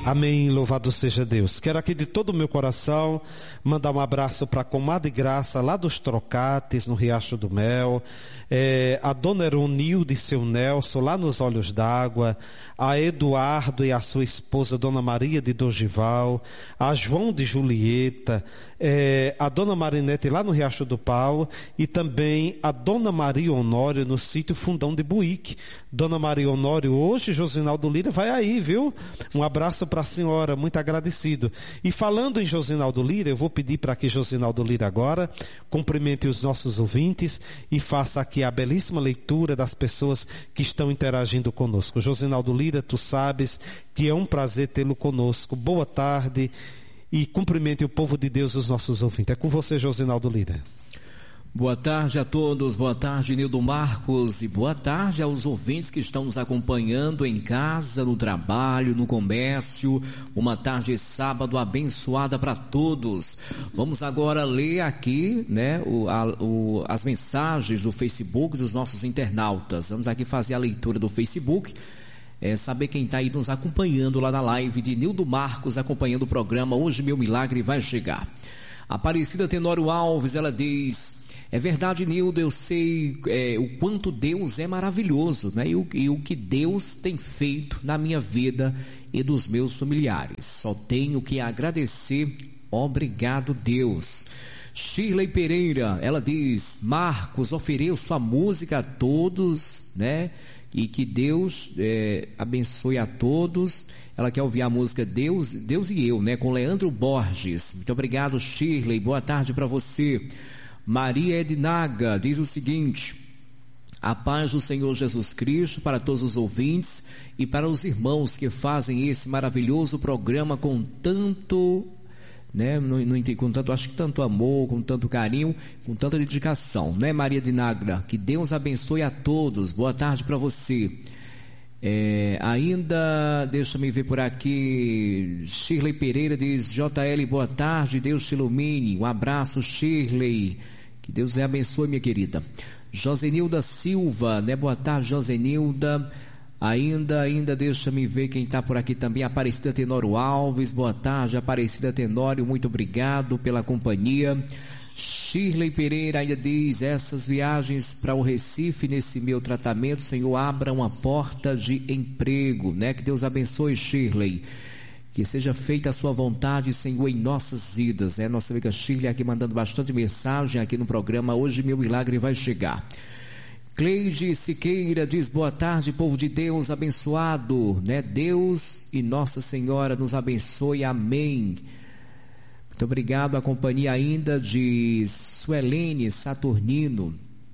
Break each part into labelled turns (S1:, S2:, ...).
S1: Amém, louvado seja Deus. Quero aqui de todo o meu coração mandar um abraço para a comadre Graça, lá dos Trocates, no Riacho do Mel, a dona Eronilde e seu Nelson, lá nos Olhos d'Água, a Eduardo e a sua esposa, dona Maria de Dogival, a João de Julieta, a dona Marinete lá no Riacho do Pau, e também a dona Maria Honório no sítio Fundão de Buíque. Dona Maria Honório, hoje Josinaldo Lira vai aí, viu? Um abraço para a senhora, muito agradecido. E falando em Josinaldo Lira, eu vou pedir para que Josinaldo Lira agora cumprimente os nossos ouvintes e faça aqui a belíssima leitura das pessoas que estão interagindo conosco. Josinaldo Lira, tu sabes que é um prazer tê-lo conosco. Boa tarde e cumprimente o povo de Deus, os nossos ouvintes. É com você, Josinaldo Lira.
S2: Boa tarde a todos, boa tarde Nildo Marcos e boa tarde aos ouvintes que estão nos acompanhando em casa, no trabalho, no comércio. Uma tarde de sábado abençoada para todos. Vamos agora ler aqui, né, as mensagens do Facebook dos nossos internautas. Vamos aqui fazer a leitura do Facebook. Saber quem está aí nos acompanhando lá na live de Nildo Marcos, acompanhando o programa Hoje Meu Milagre Vai Chegar. Aparecida Tenório Alves, ela diz: é verdade, Nildo, eu sei o quanto Deus é maravilhoso, né? E o que Deus tem feito na minha vida e dos meus familiares. Só tenho que agradecer. Obrigado, Deus. Shirley Pereira, ela diz: Marcos, ofereço a música a todos, né? E que Deus abençoe a todos. Ela quer ouvir a música Deus e Eu, né? Com Leandro Borges. Muito obrigado, Shirley. Boa tarde para você. Maria Ednaga diz o seguinte: a paz do Senhor Jesus Cristo para todos os ouvintes e para os irmãos que fazem esse maravilhoso programa com tanto, né, com tanto, acho que tanto amor, com tanto carinho, com tanta dedicação, né, Maria Ednaga? Que Deus abençoe a todos. Boa tarde para você. Ainda, deixa-me ver por aqui, Shirley Pereira diz: JL, boa tarde, Deus te ilumine. Um abraço, Shirley. Que Deus lhe abençoe, minha querida. Josenilda Silva, né? Boa tarde, Josenilda. Ainda deixa-me ver quem está por aqui também. Aparecida Tenório Alves, boa tarde, Aparecida Tenório, muito obrigado pela companhia. Shirley Pereira ainda diz: essas viagens para o Recife nesse meu tratamento, Senhor, abra uma porta de emprego, né? Que Deus abençoe, Shirley. Que seja feita a sua vontade, Senhor, em nossas vidas, né? Nossa amiga Shirley aqui mandando bastante mensagem aqui no programa Hoje Meu Milagre Vai Chegar. Cleide Siqueira diz: boa tarde, povo de Deus abençoado, né? Deus e Nossa Senhora nos abençoe, amém. Muito obrigado. A companhia ainda de Suelene Saturnino.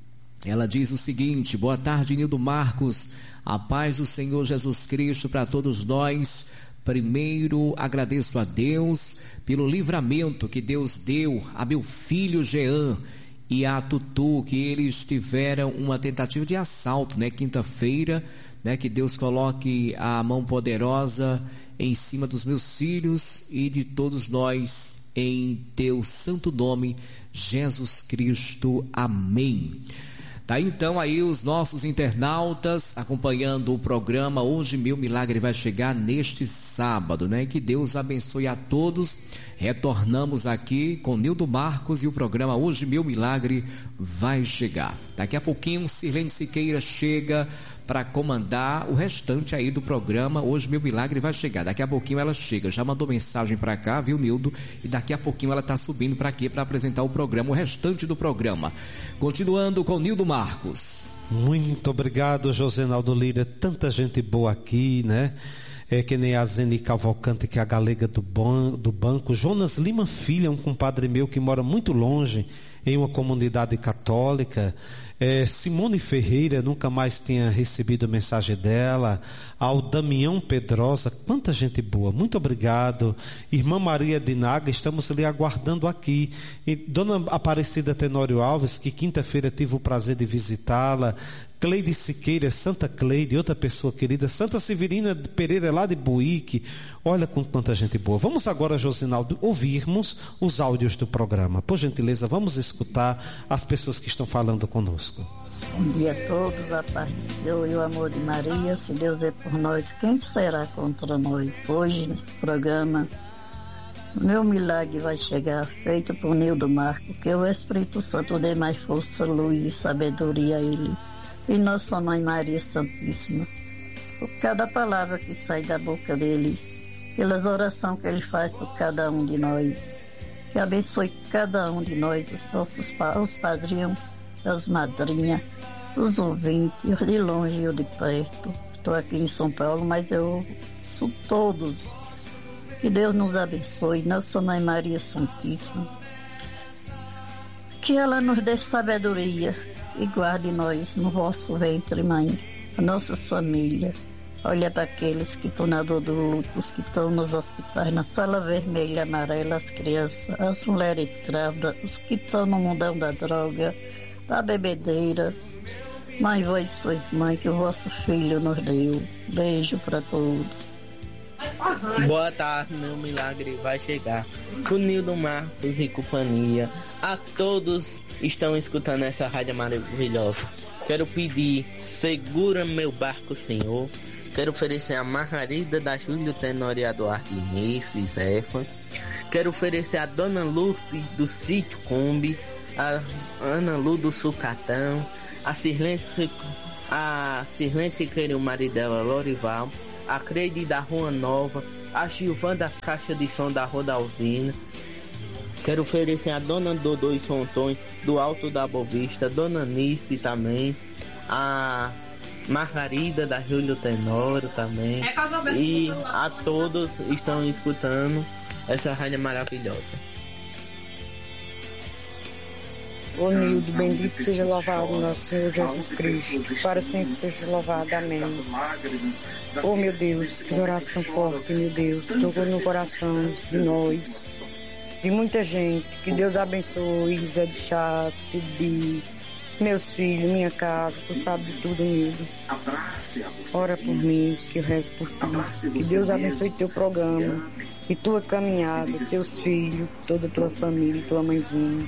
S2: Ela diz o seguinte: boa tarde, Nildo Marcos, a paz do Senhor Jesus Cristo para todos nós. Primeiro agradeço a Deus pelo livramento que Deus deu a meu filho Jean e a Tutu, que eles tiveram uma tentativa de assalto, né, quinta-feira, né, que Deus coloque a mão poderosa em cima dos meus filhos e de todos nós, em teu santo nome, Jesus Cristo, amém. Tá, então aí os nossos internautas acompanhando o programa Hoje Meu Milagre Vai Chegar neste sábado, né? Que Deus abençoe a todos. Retornamos aqui com Nildo Marcos e o programa Hoje Meu Milagre Vai Chegar. Daqui a pouquinho Sirlene Siqueira chega para comandar o restante aí do programa Hoje Meu Milagre Vai Chegar. Daqui a pouquinho ela chega, já mandou mensagem para cá, viu, Nildo? E daqui a pouquinho ela tá subindo para aqui para apresentar o programa, o restante do programa. Continuando com Nildo Marcos.
S1: Muito obrigado, Josenaldo Lira. Tanta gente boa aqui, né? Que nem a Zene Cavalcante, que é a galega do banco. Jonas Lima Filho, um compadre meu que mora muito longe, em uma comunidade católica. Simone Ferreira, nunca mais tinha recebido mensagem dela. Ao Damião Pedrosa, quanta gente boa, muito obrigado. Irmã Maria Dinaga, estamos lhe aguardando aqui. E Dona Aparecida Tenório Alves, que quinta-feira tive o prazer de visitá-la. Cleide Siqueira, Santa Cleide, outra pessoa querida. Santa Severina Pereira, lá de Buíque. Olha com quanta gente boa. Vamos agora, Josinaldo, ouvirmos os áudios do programa. Por gentileza, vamos escutar as pessoas que estão falando conosco.
S3: Bom dia a todos, a paz do Senhor e o amor de Maria. Se Deus é por nós, quem será contra nós? Hoje, nesse programa, o meu milagre vai chegar, feito por Nildo Marco, que o Espírito Santo dê mais força, luz e sabedoria a ele. E nossa Mãe Maria Santíssima, por cada palavra que sai da boca dele, pelas orações que ele faz por cada um de nós. Que abençoe cada um de nós, os padrinhos, as madrinhas, os ouvintes, os de longe e os de perto. Estou aqui em São Paulo, mas eu sou todos. Que Deus nos abençoe, Nossa Mãe Maria Santíssima. Que ela nos dê sabedoria e guarde nós no vosso ventre, Mãe, a nossa família. Olha para aqueles que estão na dor do luto, os que estão nos hospitais, na sala vermelha e amarela, as crianças, as mulheres escravas, os que estão no mundão da droga, da bebedeira. Mãe, vós sois mãe que o vosso filho nos deu. Beijo para todos.
S4: Boa tarde, meu milagre vai chegar. Com Nildo Marcos e companhia. A todos estão escutando essa rádio maravilhosa. Quero pedir, segura meu barco, Senhor. Quero oferecer a Margarida da Júlio Tenório e a Duarte Inês e Zefa. Quero oferecer a Dona Lourdes do Sítio Combi, a Ana Lu do Sucatão, a Sirlene Siqueira e o marido dela, Lorival, a Creide da Rua Nova, a Gilvan das Caixas de Som da Rua da Usina. Quero oferecer a Dona Dodô e São Antônio do Alto da Boa Vista, Dona Nice também, a Margarida da Júlio Tenório também, e a todos estão escutando essa rádio maravilhosa.
S5: Ô Nildo, bendito seja louvado nosso Senhor Jesus Cristo, para sempre seja louvado, amém. Oh meu Deus, que oração forte, meu Deus, tocou no coração de nós, de muita gente. Que Deus abençoe, Zé de Chato, de meus filhos, minha casa, tu sabe de tudo, Nildo. Ora por mim, que eu rezo por ti. Que Deus abençoe teu programa e tua caminhada, teus filhos, toda a tua família, tua mãezinha.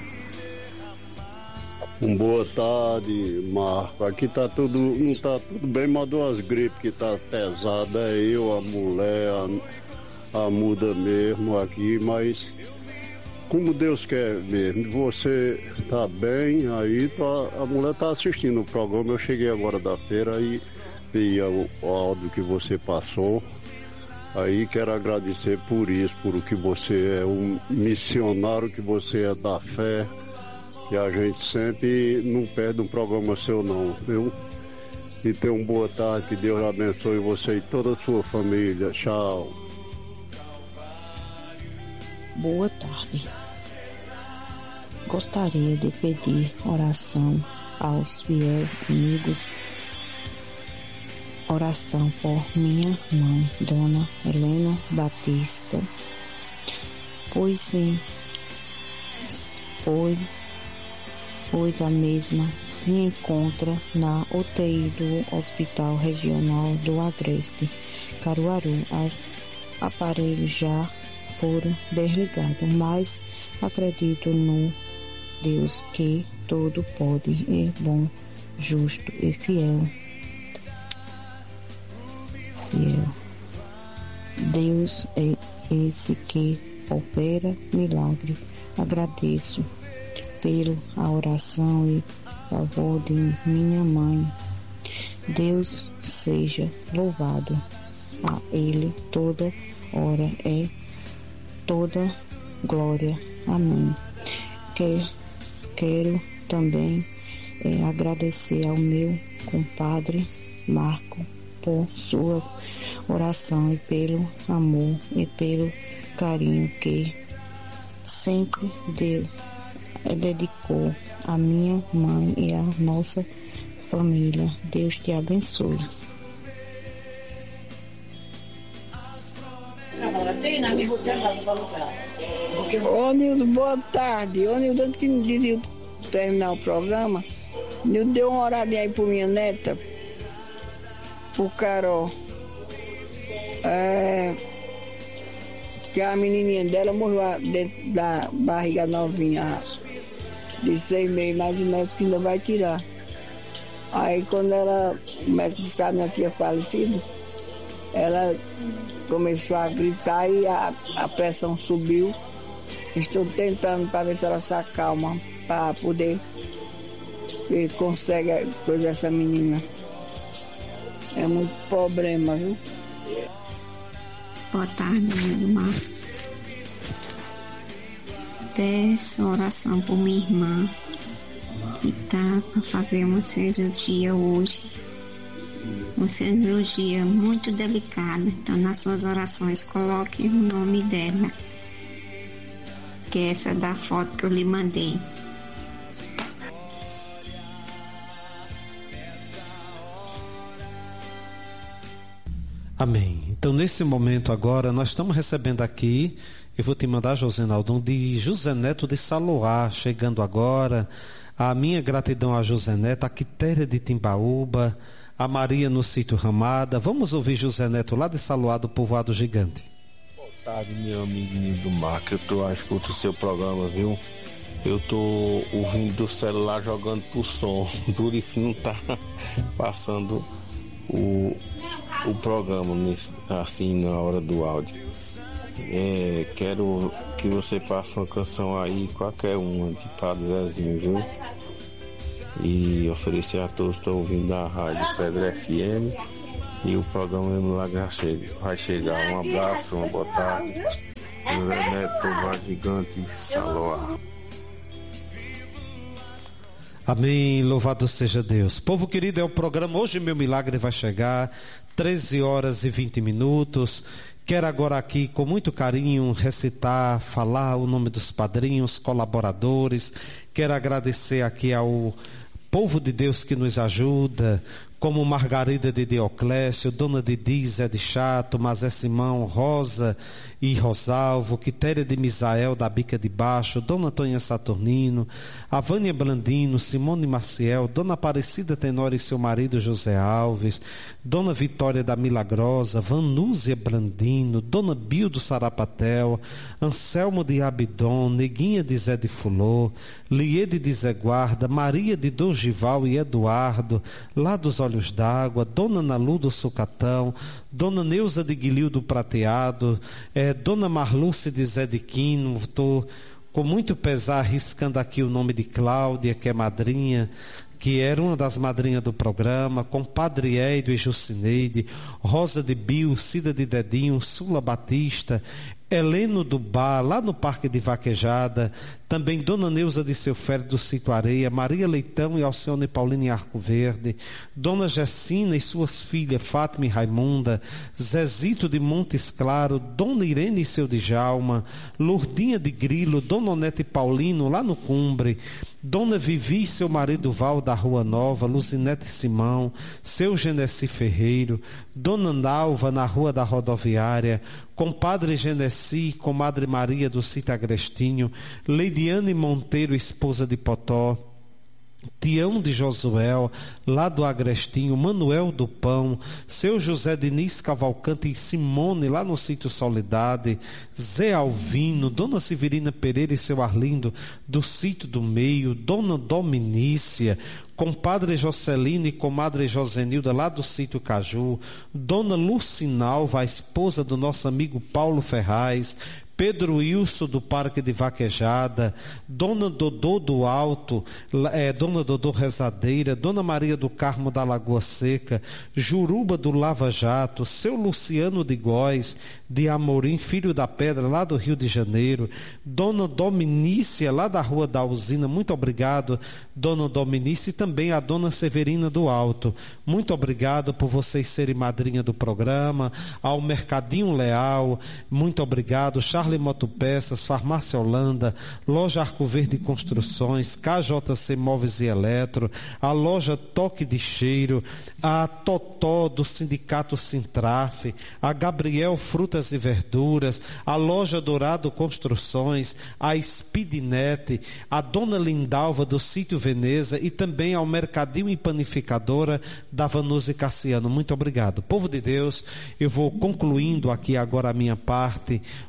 S6: Boa tarde, Marco. Aqui tá tudo, não tá tudo bem, mas duas gripes que tá pesada, é eu, a mulher, a muda mesmo aqui, mas como Deus quer mesmo, você tá bem, aí a mulher tá assistindo o programa, eu cheguei agora da feira e vi o áudio que você passou, aí quero agradecer por isso, por que você é um missionário, que você é da fé, que a gente sempre não perde um programa seu não, viu? E tenha uma boa tarde, que Deus abençoe você e toda a sua família. Tchau.
S7: Boa tarde. Gostaria de pedir oração aos fiéis amigos. Oração por minha mãe, Dona Helena Batista. Pois a mesma se encontra na UTI do Hospital Regional do Agreste, Caruaru. Os aparelhos já foram desligados, mas acredito no Deus que tudo pode, é bom, justo e fiel. Deus é esse que opera milagre. Agradeço pela oração e favor de minha mãe. Deus seja louvado. A Ele toda hora é toda glória. Amém. Quero também agradecer ao meu compadre Marco por sua oração e pelo amor e pelo carinho que sempre dedicou a minha mãe e a nossa família. Deus te abençoe.
S8: Ô Nildo, boa tarde. Ô Nildo, antes de terminar o programa, Nildo deu uma horadinha aí por minha neta, pro Carol. Que a menininha dela morreu dentro da barriga novinha de 6 meses, mas o médico ainda vai tirar. Aí quando o médico disse que ela não tinha falecido, ela começou a gritar e a pressão subiu. Estou tentando para ver se ela se acalma, para poder ver se consegue coisa essa menina. É muito problema, viu?
S9: Boa tarde, Edmar. Peço oração por minha irmã, que está para fazer uma cirurgia hoje. Uma cirurgia muito delicada. Então, nas suas orações, coloque o nome dela, que é essa da foto que eu lhe mandei.
S1: Amém. Então, nesse momento agora, nós estamos recebendo aqui, eu vou te mandar, Josenaldo, de José Neto de Saloá, chegando agora. A minha gratidão a José Neto, a Quitéria de Timbaúba, a Maria no Sítio Ramada. Vamos ouvir José Neto lá de Saloá, do Povoado Gigante.
S10: Boa tarde, meu amigo do mar, que eu tô escutando o seu programa, viu? Eu tô ouvindo do celular jogando pro som, por isso não tá passando o programa assim na hora do áudio. Quero que você passe uma canção aí, qualquer uma, de Padre Zezinho, viu? E oferecer a todos que estão ouvindo a rádio Pedra FM, e o programa Meu Milagre vai chegar. Um abraço, uma boa tarde. José Neto, Povoado Gigante, Saloá.
S1: Amém, louvado seja Deus. Povo querido, é o programa Hoje Meu Milagre vai chegar, 13 horas e 20 minutos. Quero agora aqui, com muito carinho, recitar, falar o nome dos padrinhos, colaboradores. Quero agradecer aqui ao povo de Deus que nos ajuda, como Margarida de Dioclésio, Dona Didi, Zé de Chato, Mazé Simão, Rosa e Rosalvo, Quitéria de Misael, da Bica de Baixo, Dona Tonha Saturnino, a Vânia Blandino, Simone Maciel, Dona Aparecida Tenório e seu marido José Alves, Dona Vitória da Milagrosa, Vanúzia Blandino, Dona Bio do Sarapatel, Anselmo de Abidon, Neguinha de Zé de Fulô, Liede de Zé Guarda, Maria de Dogival e Eduardo, lá dos Olhos d'Água, Dona Nalu do Sucatão, Dona Neuza de Guilil do Prateado, Dona Marluce de Zé de Quino. Estou com muito pesar arriscando aqui o nome de Cláudia, que é madrinha, que era uma das madrinhas do programa, com Padre Eido e Jucineide, Rosa de Bio, Cida de Dedinho, Sula Batista, Heleno do Bar, lá no Parque de Vaquejada, também Dona Neuza de Seu Fério do Sítio Areia, Maria Leitão e Alcione Paulina em Arco Verde, Dona Gessina e suas filhas Fátima e Raimunda, Zezito de Montes Claro, Dona Irene e seu Djalma, Lourdinha de Grilo, Dona Onete Paulino lá no Cumbre, Dona Vivi e seu marido Val da Rua Nova, Luzinete Simão, seu Genesi Ferreiro, Dona Nalva na Rua da Rodoviária, Compadre Genesi, Comadre Maria do Sítio Agrestinho, Leidiane Monteiro, esposa de Potó, Tião de Josuel, lá do Agrestinho, Manuel do Pão, seu José Diniz Cavalcante e Simone, lá no Sítio Soledade, Zé Alvino, Dona Severina Pereira e seu Arlindo, do Sítio do Meio, Dona Dominícia, Compadre Jocelino e Comadre Josenilda, lá do Sítio Caju, Dona Lucinalva, a esposa do nosso amigo Paulo Ferraz, Pedro Wilson do Parque de Vaquejada, Dona Dodô do Alto, Dona Dodô Rezadeira, Dona Maria do Carmo da Lagoa Seca, Juruba do Lava Jato, seu Luciano de Góes, de Amorim, Filho da Pedra, lá do Rio de Janeiro, Dona Dominícia, lá da Rua da Usina, muito obrigado, Dona Dominícia, e também a Dona Severina do Alto, muito obrigado por vocês serem madrinha do programa, ao Mercadinho Leal, muito obrigado, Charles Motopeças, Farmácia Holanda, Loja Arco Verde Construções, KJC Móveis e Eletro, a Loja Toque de Cheiro, a Totó do Sindicato Sintraf, a Gabriel Frutas e Verduras, a Loja Dourado Construções, a Speednet, a Dona Lindalva do Sítio Veneza e também ao Mercadinho e Panificadora da Vanusa e Cassiano. Muito obrigado. Povo de Deus, eu vou concluindo aqui agora a minha parte, louvando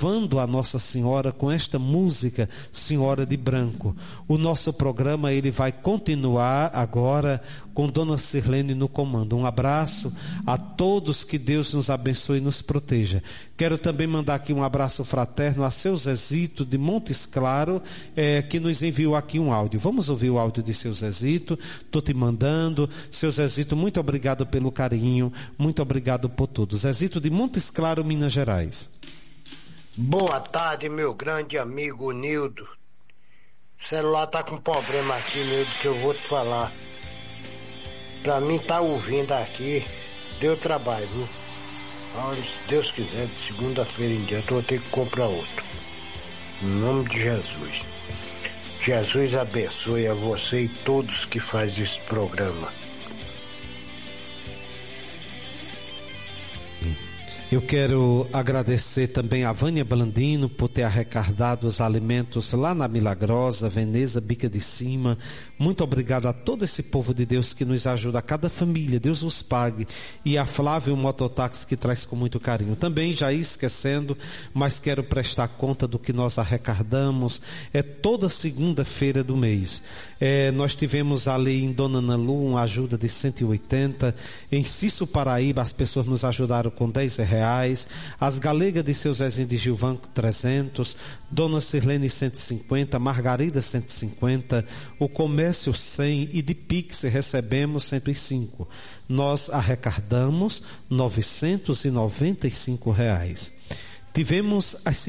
S1: louvando a Nossa Senhora com esta música, Senhora de Branco. O nosso programa ele vai continuar agora com Dona Sirlene no comando. Um abraço a todos, que Deus nos abençoe e nos proteja. Quero também mandar aqui um abraço fraterno a seu Zezito de Montes Claro, que nos enviou aqui um áudio. Vamos ouvir o áudio de seu Zezito. Estou te mandando. Seu Zezito, muito obrigado pelo carinho, muito obrigado por tudo. Zezito de Montes Claro, Minas Gerais.
S11: Boa tarde, meu grande amigo Nildo. O celular tá com problema aqui, Nildo, que eu vou te falar. Pra mim tá ouvindo aqui, deu trabalho, viu? Olha, se Deus quiser, de segunda-feira em diante eu vou ter que comprar outro. Em nome de Jesus. Jesus abençoe a você e todos que fazem esse programa.
S1: Eu quero agradecer também a Vânia Blandino por ter arrecadado os alimentos lá na Milagrosa, Veneza, Bica de Cima. Muito obrigado a todo esse povo de Deus que nos ajuda, a cada família, Deus os pague. E a Flávia, o mototáxi, que traz com muito carinho. Também, já ia esquecendo, mas quero prestar conta do que nós arrecadamos. É toda segunda-feira do mês. Nós tivemos ali em Dona Ana Lu uma ajuda de 180. Em Cício, Paraíba, as pessoas nos ajudaram com R$10. As Galegas de seu Zezinho de Gilvão 300, Dona Sirlene 150, Margarida 150, o Comércio 100 e de Pix recebemos 105. Nós arrecadamos R$995. Tivemos as